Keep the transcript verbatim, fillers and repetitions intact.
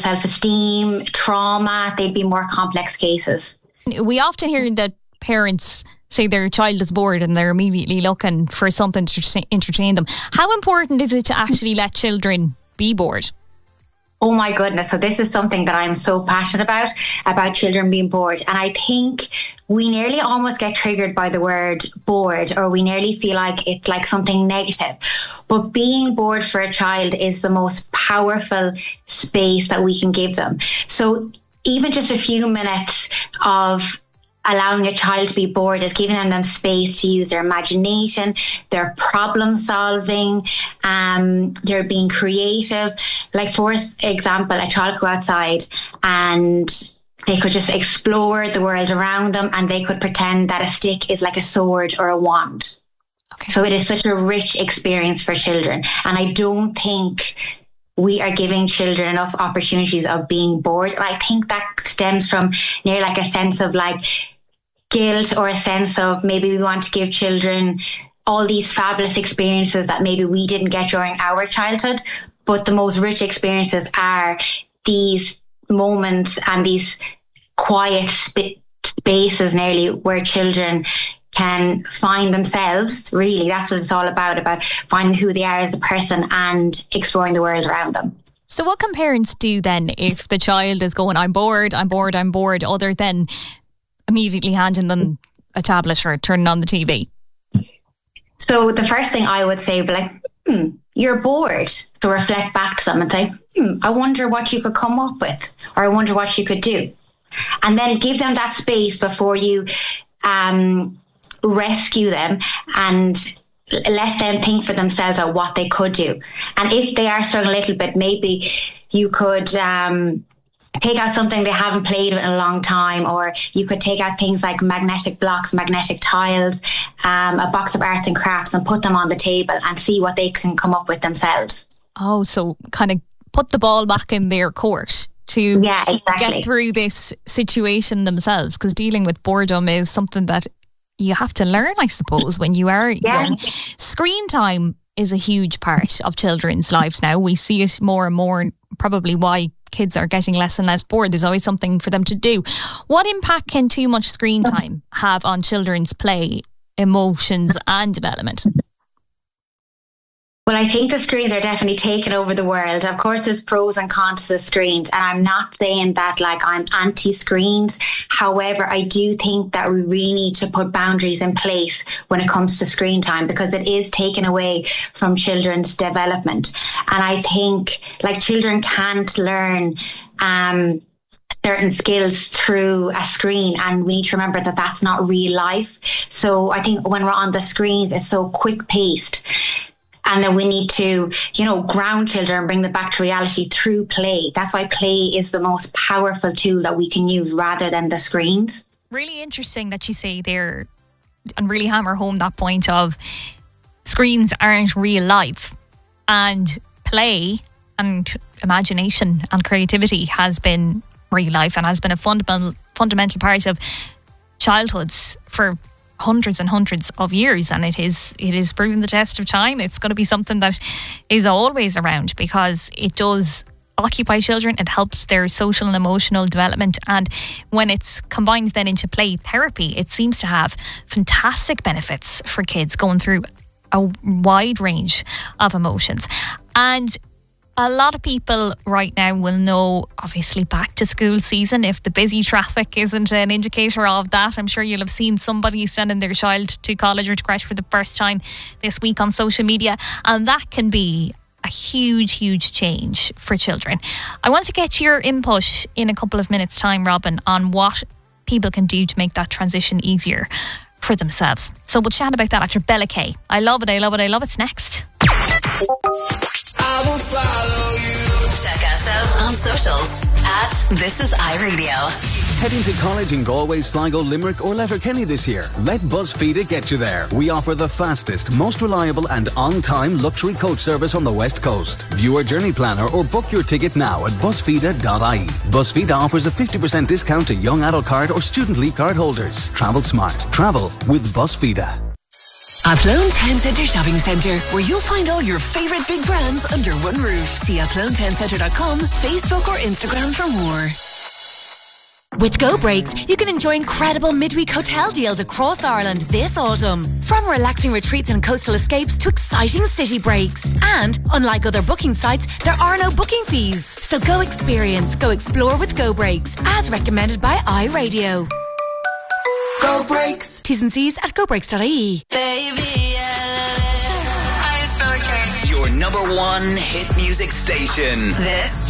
self-esteem, trauma. They'd be more complex cases. We often hear that parents say their child is bored and they're immediately looking for something to entertain them. How important is it to actually let children be bored? Oh my goodness. So this is something that I'm so passionate about, about children being bored. And I think we nearly almost get triggered by the word bored, or we nearly feel like it's like something negative. But being bored for a child is the most powerful space that we can give them. So even just a few minutes of allowing a child to be bored is giving them, them space to use their imagination, their problem solving, um, they're being creative. Like, for example, a child could go outside and they could just explore the world around them, and they could pretend that a stick is like a sword or a wand. Okay. So it is such a rich experience for children. And I don't think we are giving children enough opportunities of being bored. And I think that stems from near like a sense of like guilt, or a sense of maybe we want to give children all these fabulous experiences that maybe we didn't get during our childhood. But the most rich experiences are these moments and these quiet sp- spaces nearly where children can find themselves. Really, that's what it's all about, about finding who they are as a person and exploring the world around them. So what can parents do then if the child is going, I'm bored, I'm bored, I'm bored, other than immediately handing them a tablet or turning on the T V? So the first thing I would say would be like, hmm, you're bored. So reflect back to them and say, hmm, I wonder what you could come up with, or I wonder what you could do. And then give them that space before you um, rescue them, and let them think for themselves about what they could do. And if they are struggling a little bit, maybe you could um, take out something they haven't played with in a long time, or you could take out things like magnetic blocks, magnetic tiles, um, a box of arts and crafts, and put them on the table and see what they can come up with themselves. Oh, so kind of put the ball back in their court to yeah, exactly. get through this situation themselves, because dealing with boredom is something that you have to learn, I suppose, when you are yeah. young. Screen time is a huge part of children's lives now. We see it more and more, and probably why kids are getting less and less bored. There's always something for them to do. What impact can too much screen time have on children's play, emotions and development? Well, I think the screens are definitely taking over the world. Of course, there's pros and cons to the screens, and I'm not saying that like I'm anti-screens. However, I do think that we really need to put boundaries in place when it comes to screen time, because it is taken away from children's development. And I think like children can't learn um, certain skills through a screen, and we need to remember that that's not real life. So I think when we're on the screens, it's so quick paced. And then we need to, you know, ground children and bring them back to reality through play. That's why play is the most powerful tool that we can use rather than the screens. Really interesting that you say there and really hammer home that point of screens aren't real life, and play and imagination and creativity has been real life and has been a fundamental fundamental part of childhoods for hundreds and hundreds of years, and it is it is proven the test of time. It's going to be something that is always around, because it does occupy children. It helps their social and emotional development, and when it's combined then into play therapy, it seems to have fantastic benefits for kids going through a wide range of emotions. And a lot of people right now will know, obviously, back to school season. If the busy traffic isn't an indicator of that, I'm sure you'll have seen somebody sending their child to college or to crash for the first time this week on social media. And that can be a huge, huge change for children. I want to get your input in a couple of minutes' time, Robin, on what people can do to make that transition easier for themselves. So we'll chat about that after Bella K. I love it, I love it, I love it's next. I will follow you. Check us out on socials at This Is iRadio. Heading to college in Galway, Sligo, Limerick or Letterkenny this year? Let BuzzFeed get you there. We offer the fastest, most reliable and on-time luxury coach service on the West Coast. View our journey planner or book your ticket now at buzzfeed dot I E. BuzzFeed offers a fifty percent discount to young adult card or student leave card holders. Travel smart. Travel with BuzzFeed. Athlone Town Centre Shopping Centre, where you'll find all your favourite big brands under one roof. See athlone town centre dot com, Facebook or Instagram for more. With Go Breaks, you can enjoy incredible midweek hotel deals across Ireland this autumn. From relaxing retreats and coastal escapes to exciting city breaks. And, unlike other booking sites, there are no booking fees. So go experience, go explore with Go Breaks, as recommended by iRadio. Go Breaks. T's and C's at go breaks dot I E. Baby, yeah. Hi, it's Bella Kane. Your number one hit music station. This